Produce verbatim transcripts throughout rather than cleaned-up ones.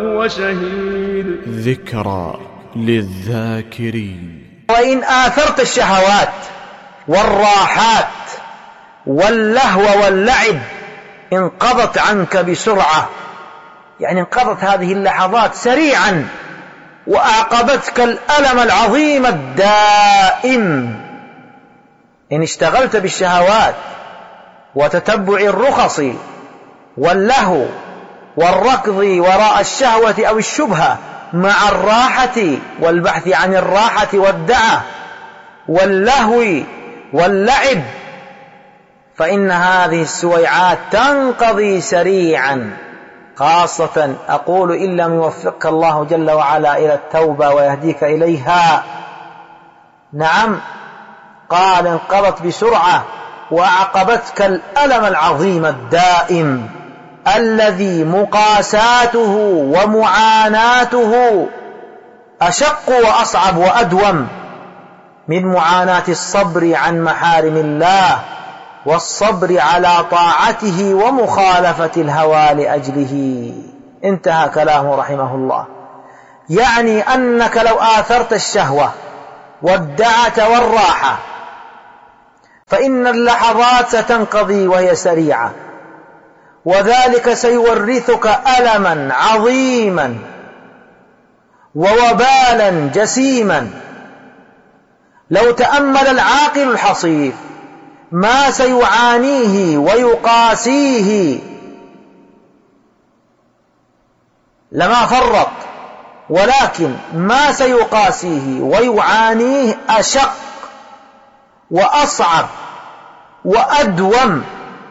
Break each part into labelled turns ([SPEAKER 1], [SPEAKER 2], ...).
[SPEAKER 1] وشهيد.
[SPEAKER 2] ذكرى للذاكرين.
[SPEAKER 3] وإن آثرت الشهوات والراحات واللهو واللعب انقضت عنك بسرعة، يعني انقضت هذه اللحظات سريعا، وأعقبتك الألم العظيم الدائم. إن اشتغلت بالشهوات وتتبع الرخص واللهو والركض وراء الشهوة أو الشبهة مع الراحة والبحث عن الراحة والدعة واللهو واللعب، فإن هذه السويعات تنقضي سريعا، خاصة أقول إن لم يوفقك الله جل وعلا إلى التوبة ويهديك إليها. نعم، قال انقضت بسرعة وأعقبتك الألم العظيم الدائم الذي مقاساته ومعاناته أشق وأصعب وأدوم من معاناة الصبر عن محارم الله والصبر على طاعته ومخالفة الهوى لأجله. انتهى كلامه رحمه الله. يعني أنك لو آثرت الشهوة والدعة والراحة فإن اللحظات ستنقضي وهي سريعة، وذلك سيورثك ألما عظيما ووبالا جسيما. لو تأمل العاقل الحصيف ما سيعانيه ويقاسيه لما فرط، ولكن ما سيقاسيه ويعانيه أشق وأصعب وأدوم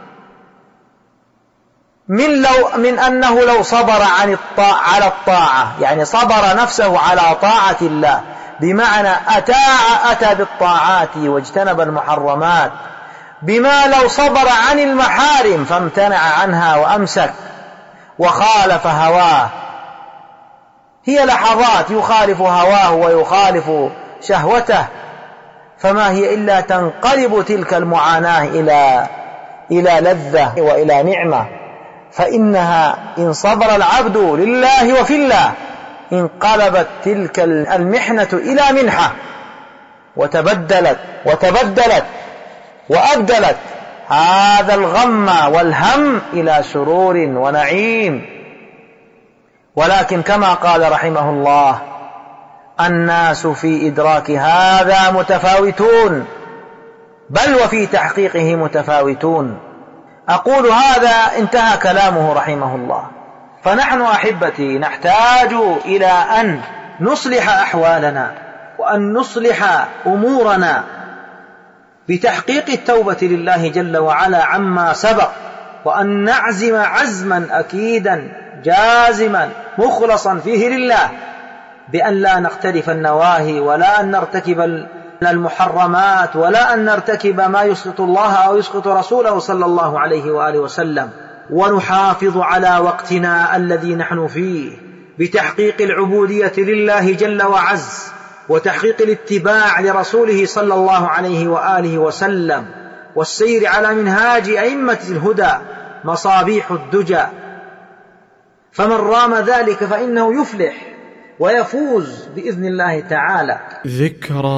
[SPEAKER 3] من, لو من أنه لو صبر عن الطاعة على الطاعة، يعني صبر نفسه على طاعة الله، بمعنى أتاع أتى بالطاعات واجتنب المحرمات، بما لو صبر عن المحارم فامتنع عنها وأمسك وخالف هواه. هي لحظات يخالف هواه ويخالف شهوته، فما هي إلا تنقلب تلك المعاناة إلى إلى لذة وإلى نعمة. فإنها إن صبر العبد لله وفي الله انقلبت تلك المحنة إلى منحة، وتبدلت وتبدلت وأبدلت هذا الغم والهم إلى سرور ونعيم. ولكن كما قال رحمه الله: الناس في إدراك هذا متفاوتون، بل وفي تحقيقه متفاوتون. أقول هذا انتهى كلامه رحمه الله. فنحن أحبتي نحتاج إلى أن نصلح أحوالنا وأن نصلح أمورنا بتحقيق التوبة لله جل وعلا عما سبق، وأن نعزم عزما أكيدا جازما مخلصا فيه لله، بأن لا نختلف النواهي ولا أن نرتكب المحرمات ولا أن نرتكب ما يسقط الله أو يسقط رسوله صلى الله عليه وآله وسلم، ونحافظ على وقتنا الذي نحن فيه بتحقيق العبودية لله جل وعز وتحقيق الاتباع لرسوله صلى الله عليه وآله وسلم، والسير على منهاج أئمة الهدى مصابيح الدجى. فمن رام ذلك فإنه يفلح ويفوز بإذن الله تعالى.
[SPEAKER 2] ذكرى